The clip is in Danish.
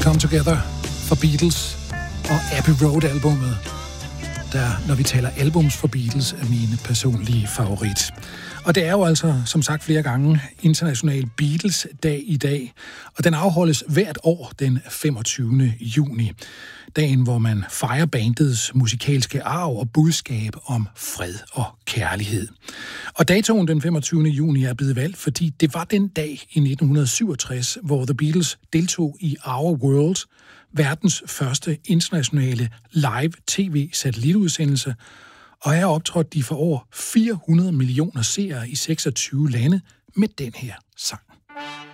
Come Together for Beatles og Abbey Road-albummet, der, når vi taler albums for Beatles, er min personlige favorit. Og det er jo altså, som sagt flere gange, International Beatles-dag i dag, og den afholdes hvert år den 25. juni. Dagen, hvor man fejrer bandets musikalske arv og budskab om fred og kærlighed. Og datoen den 25. juni er blevet valgt, fordi det var den dag i 1967, hvor The Beatles deltog i Our World, verdens første internationale live tv-satellitudsendelse, og her optrådte de for over 400 millioner seere i 26 lande med den her sang.